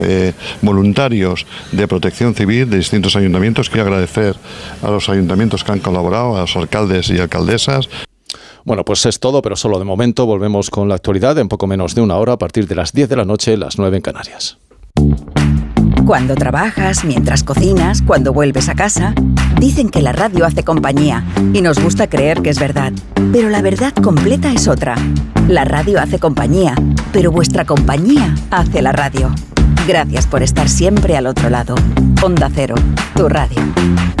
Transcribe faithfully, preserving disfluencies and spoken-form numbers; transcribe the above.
Eh, voluntarios de protección civil de distintos ayuntamientos. Quiero agradecer a los ayuntamientos que han colaborado, a los alcaldes y alcaldesas. Bueno, pues es todo, pero solo de momento. Volvemos con la actualidad en poco menos de una hora, a partir de las diez de la noche, las nueve en Canarias. Cuando trabajas, mientras cocinas, cuando vuelves a casa, dicen que la radio hace compañía y nos gusta creer que es verdad. Pero la verdad completa es otra. La radio hace compañía, pero vuestra compañía hace la radio. Gracias por estar siempre al otro lado. Onda Cero, tu radio.